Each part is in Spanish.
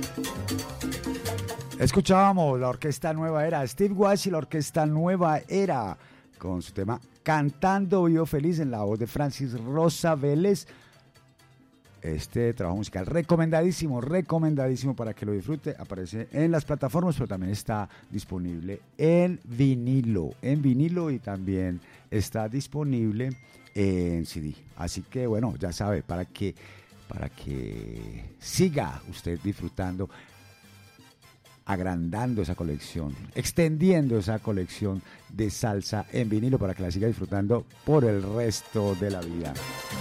Escuchábamos la Orquesta Nueva Era, Steve Walsh y la Orquesta Nueva Era, con su tema Cantando Vivo Feliz en la voz de Francis Rosa Vélez. Este trabajo musical recomendadísimo para que lo disfrute. Aparece en las plataformas, pero también está disponible en vinilo y también está disponible en CD. Así que bueno, ya sabe, para que siga usted disfrutando, agrandando esa colección, extendiendo esa colección de salsa en vinilo para que la siga disfrutando por el resto de la vida.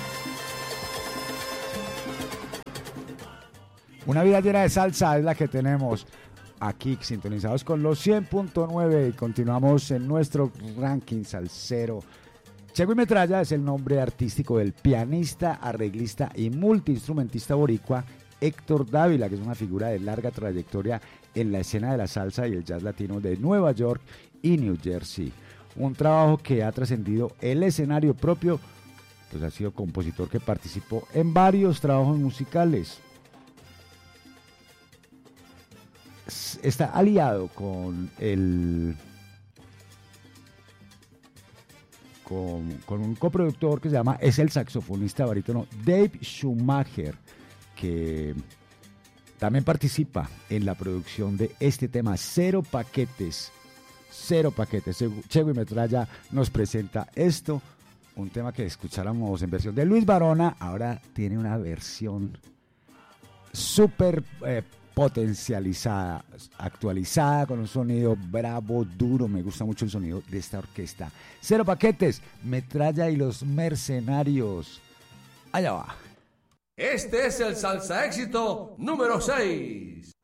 Una vida llena de salsa es la que tenemos aquí, sintonizados con los 100.9, y continuamos en nuestro ranking salsero. Chego y Metralla es el nombre artístico del pianista, arreglista y multiinstrumentista boricua Héctor Dávila, que es una figura de larga trayectoria en la escena de la salsa y el jazz latino de Nueva York y New Jersey. Un trabajo que ha trascendido el escenario propio, pues ha sido compositor que participó en varios trabajos musicales. Está aliado con un coproductor que se llama, es el saxofonista barítono Dave Schumacher, que también participa en la producción de este tema, Cero Paquetes. Chego y Metralla nos presenta esto, un tema que escucháramos en versión de Luis Barona, ahora tiene una versión súper potencializada, actualizada, con un sonido bravo, duro. Me gusta mucho el sonido de esta orquesta. Cero Paquetes, Metralla y los Mercenarios. Allá va. Este es el salsa éxito número 6.